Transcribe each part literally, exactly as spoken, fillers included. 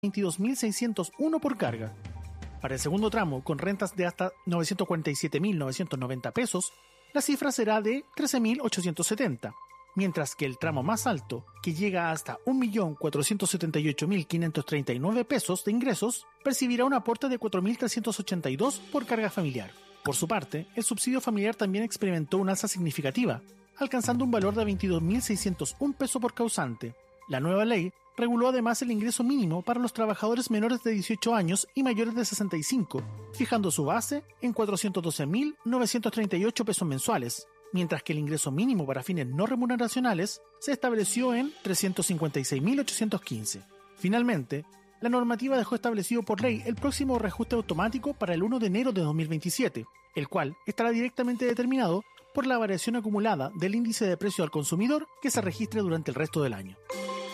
veintidós mil seiscientos uno por carga. Para el segundo tramo, con rentas de hasta novecientos cuarenta y siete mil novecientos noventa pesos, la cifra será de trece mil ochocientos setenta, mientras que el tramo más alto, que llega hasta un millón cuatrocientos setenta y ocho mil quinientos treinta y nueve pesos de ingresos, percibirá un aporte de cuatro mil trescientos ochenta y dos por carga familiar. Por su parte, el subsidio familiar también experimentó una alza significativa, alcanzando un valor de veintidós mil seiscientos uno pesos por causante. La nueva ley reguló además el ingreso mínimo para los trabajadores menores de dieciocho años y mayores de sesenta y cinco, fijando su base en cuatrocientos doce mil novecientos treinta y ocho pesos mensuales, mientras que el ingreso mínimo para fines no remuneracionales se estableció en trescientos cincuenta y seis mil ochocientos quince. Finalmente, la normativa dejó establecido por ley el próximo reajuste automático para el primero de enero de dos mil veintisiete, el cual estará directamente determinado por la variación acumulada del índice de precio al consumidor que se registre durante el resto del año.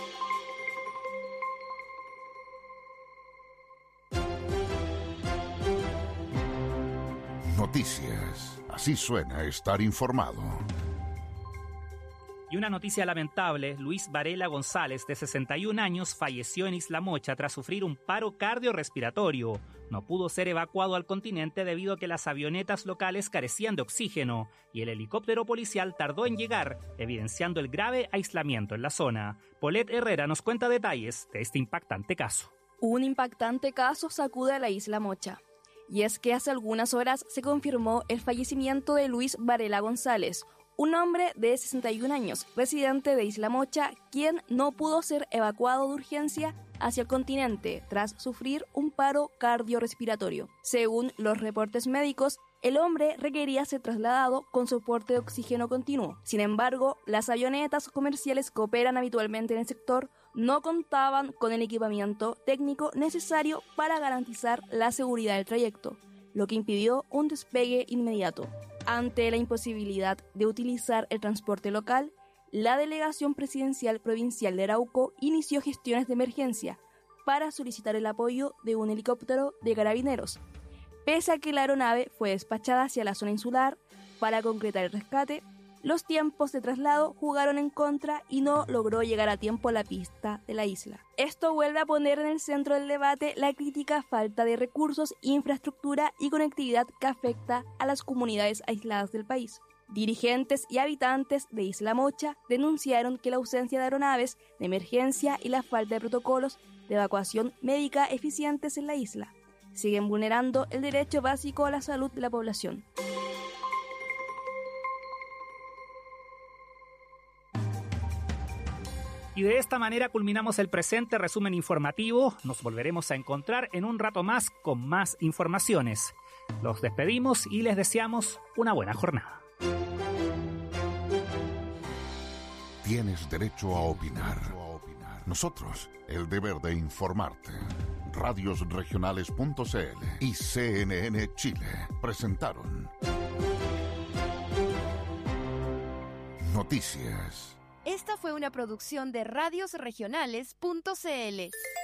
Noticias. Así suena estar informado. Y una noticia lamentable: Luis Varela González, de sesenta y un años, falleció en Isla Mocha tras sufrir un paro cardiorrespiratorio. No pudo ser evacuado al continente debido a que las avionetas locales carecían de oxígeno y el helicóptero policial tardó en llegar, evidenciando el grave aislamiento en la zona. Paulette Herrera nos cuenta detalles de este impactante caso. Un impactante caso sacude a la Isla Mocha. Y es que hace algunas horas se confirmó el fallecimiento de Luis Varela González, un hombre de sesenta y un años, residente de Isla Mocha, quien no pudo ser evacuado de urgencia hacia el continente tras sufrir un paro cardiorrespiratorio. Según los reportes médicos, el hombre requería ser trasladado con soporte de oxígeno continuo. Sin embargo, las avionetas comerciales que operan habitualmente en el sector no contaban con el equipamiento técnico necesario para garantizar la seguridad del trayecto, lo que impidió un despegue inmediato. Ante la imposibilidad de utilizar el transporte local, la Delegación Presidencial Provincial de Arauco inició gestiones de emergencia para solicitar el apoyo de un helicóptero de carabineros. Pese a que la aeronave fue despachada hacia la zona insular para concretar el rescate, los tiempos de traslado jugaron en contra y no logró llegar a tiempo a la pista de la isla. Esto vuelve a poner en el centro del debate la crítica falta de recursos, infraestructura y conectividad que afecta a las comunidades aisladas del país. Dirigentes y habitantes de Isla Mocha denunciaron que la ausencia de aeronaves de emergencia y la falta de protocolos de evacuación médica eficientes en la isla siguen vulnerando el derecho básico a la salud de la población. Y de esta manera culminamos el presente resumen informativo. Nos volveremos a encontrar en un rato más con más informaciones. Los despedimos y les deseamos una buena jornada. Tienes derecho a opinar. Nosotros, el deber de informarte. radios regionales punto c l y C N N Chile presentaron Noticias. Esta fue una producción de radios regionales punto c l.